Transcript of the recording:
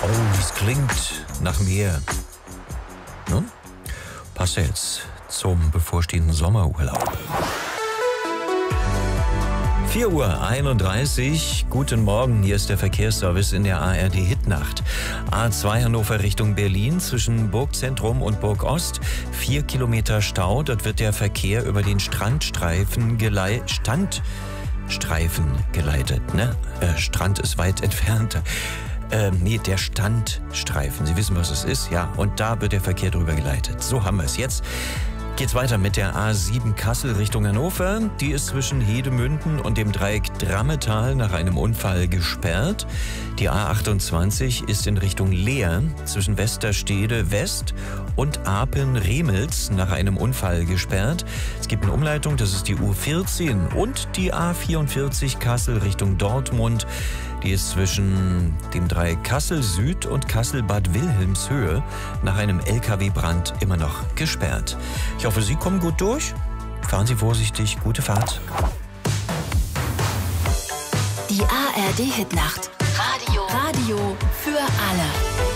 Oh, es klingt nach Meer. Ne? Passt ja jetzt zum bevorstehenden Sommerurlaub. 4:31 Uhr, guten Morgen, hier ist der Verkehrsservice in der ARD Hitnacht. A2 Hannover Richtung Berlin zwischen Burgzentrum und Burgost, 4 Kilometer Stau, dort wird der Verkehr über den Standstreifen geleitet, ne? Strand ist weit entfernt. Der Standstreifen, Sie wissen, was es ist, ja, und da wird der Verkehr drüber geleitet. So haben wir es jetzt. Geht's weiter mit der A7 Kassel Richtung Hannover. Die ist zwischen Hedemünden und dem Dreieck Drammetal nach einem Unfall gesperrt. Die A28 ist in Richtung Leer zwischen Westerstede West und Apen-Remels nach einem Unfall gesperrt. Es gibt eine Umleitung, das ist die U14 und die A44 Kassel Richtung Dortmund. Die ist zwischen dem Dreieck Kassel Süd und Kassel-Bad Wilhelmshöhe nach einem LKW-Brand immer noch gesperrt. Ich hoffe, Sie kommen gut durch. Fahren Sie vorsichtig. Gute Fahrt. Die ARD Hitnacht. Radio für alle.